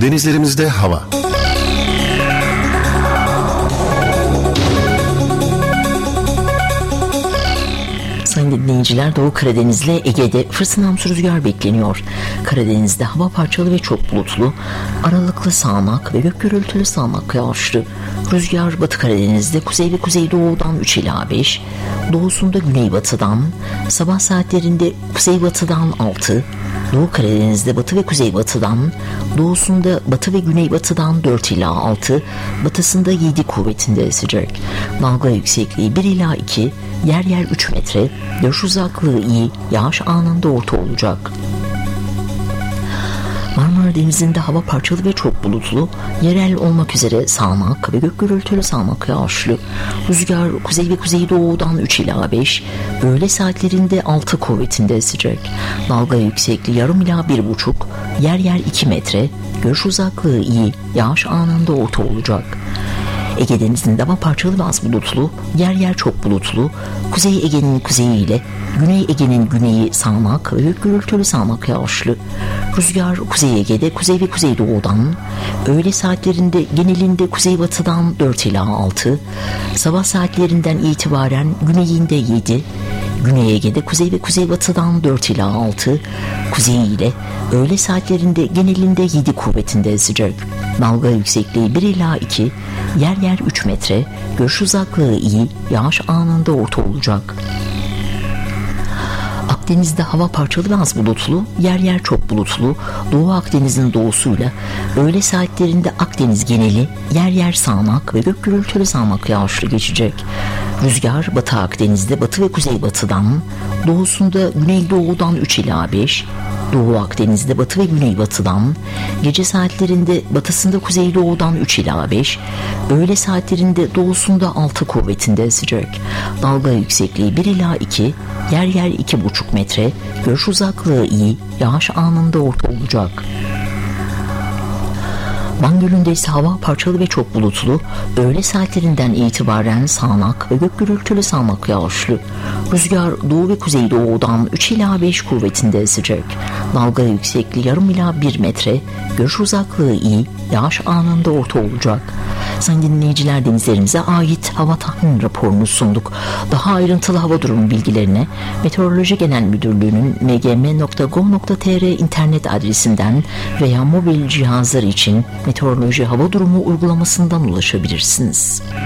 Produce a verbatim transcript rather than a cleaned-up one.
Denizlerimizde hava. Sayın dinleyiciler, Doğu Karadeniz'le Ege'de fırtınamsı rüzgar bekleniyor. Karadeniz'de hava parçalı ve çok bulutlu, aralıklı sağanak ve gök gürültülü sağanak yağışlı. Rüzgar Batı Karadeniz'de kuzey ve kuzeydoğudan üç ila beş, doğusunda güneybatıdan, sabah saatlerinde kuzeybatıdan altı, Doğu Karadeniz'de batı ve kuzeybatıdan, doğusunda batı ve güneybatıdan dört ila altı, batısında yedi kuvvetinde esecek. Dalga yüksekliği bir ila iki, yer yer üç metre, görüş uzaklığı iyi, yağış anında orta olacak. Marmara Denizi'nde hava parçalı ve çok bulutlu, yerel olmak üzere sağanak ve gök gürültülü sağanak yağışlı. Rüzgar kuzey ve kuzeydoğudan üç ila beş, öğle saatlerinde altı kuvvetinde esecek. Dalga yüksekliği yarım ila bir buçuk, yer yer iki metre, görüş uzaklığı iyi, yağış anında orta olacak. Ege Denizi'nde hava parçalı ve az bulutlu, yer yer çok bulutlu, Kuzey Ege'nin kuzeyi ile Güney Ege'nin güneyi sağanak ve gök gürültülü sağanak yağışlı. Rüzgar Kuzey Ege'de kuzey ve kuzeydoğudan, öğle saatlerinde genelinde kuzeybatıdan dört ila altı, sabah saatlerinden itibaren güneyinde yedi, Güney Ege'de kuzey ve kuzeybatıdan dört ila altı, kuzey ile öğle saatlerinde genelinde yedi kuvvetinde esecek. Dalga yüksekliği bir ila iki, yer yer üç metre, görüş uzaklığı iyi, yağış anında orta olacak. Akdeniz'de hava parçalı ve az bulutlu, yer yer çok bulutlu, Doğu Akdeniz'in doğusuyla öğle saatlerinde Akdeniz geneli yer yer sağanak ve gök gürültülü sağanak yağışlı geçecek. Rüzgar Batı Akdeniz'de batı ve kuzeybatıdan, doğusunda güneydoğudan üç ila beş, Doğu Akdeniz'de batı ve güneybatıdan, gece saatlerinde batısında kuzeydoğudan üç ila beş, öğle saatlerinde doğusunda altı kuvvetinde esecek. Dalga yüksekliği bir ila iki, yer yer iki buçuk metre, görüş uzaklığı iyi, yağış anında orta olacak. Van Gölü'nde ise hava parçalı ve çok bulutlu, öğle saatlerinden itibaren sağanak ve gök gürültülü sağanak yağışlı. Rüzgar doğu ve kuzeydoğudan üç ila beş kuvvetinde esecek. Dalga yüksekliği yarım ila bir metre, görüş uzaklığı iyi, yağış anında orta olacak. Sayın dinleyiciler, denizlerimize ait hava tahmin raporunu sunduk. Daha ayrıntılı hava durumu bilgilerine Meteoroloji Genel Müdürlüğü'nün m g m nokta gov nokta t r internet adresinden veya mobil cihazlar için meteoroloji hava durumu uygulamasından ulaşabilirsiniz.